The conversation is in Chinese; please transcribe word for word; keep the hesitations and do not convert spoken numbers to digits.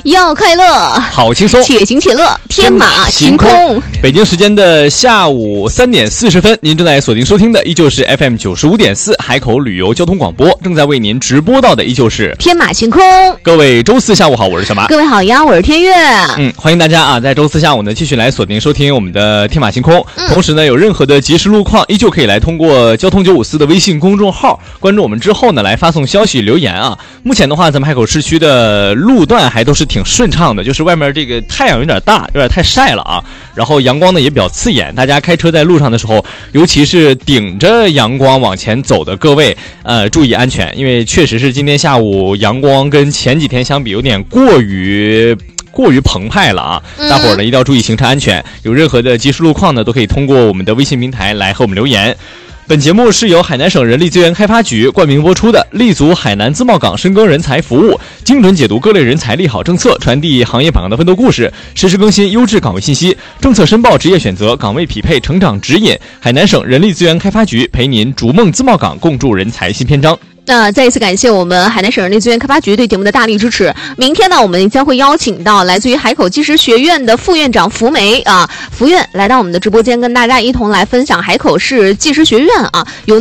要快乐， 好轻松， 且行且乐，天马行空。 北京时间的下午三点四十分，您正在锁定收听的依旧是 F M 九十五点四海口旅游交通广播，正在为您直播到的依旧是天马行空。 各位周四下午好，我是小马。 各位好呀，我是天月。 嗯，欢迎大家啊，在周四下午呢继续来锁定收听我们的天马行空。嗯、同时呢，有任何的即时路况，依旧可以来通过交通九五四的微信公众号关注我们之后呢，来发送消息留言啊。目前的话，咱们海口市区的路段还都是挺顺畅的，就是外面这个太阳有点大，有点太晒了啊。然后阳光呢也比较刺眼，大家开车在路上的时候，尤其是顶着阳光往前走的各位，呃，注意安全，因为确实是今天下午阳光跟前几天相比有点过于过于澎湃了啊！大伙儿呢一定要注意行车安全，有任何的即时路况呢，都可以通过我们的微信平台来和我们留言。本节目是由海南省人力资源开发局冠名播出的，立足海南自贸港深耕人才服务，精准解读各类人才利好政策，传递行业榜样的奋斗故事，实时更新优质岗位信息，政策申报、职业选择、岗位匹配、成长指引。海南省人力资源开发局陪您逐梦自贸港，共筑人才新篇章。 那再一次感谢我们海南省人力资源开发局对节目的大力支持。明天呢，我们将会邀请到来自于海口技师学院的副院长福梅啊，福院来到我们的直播间，跟大家一同来分享海口市技师学院啊有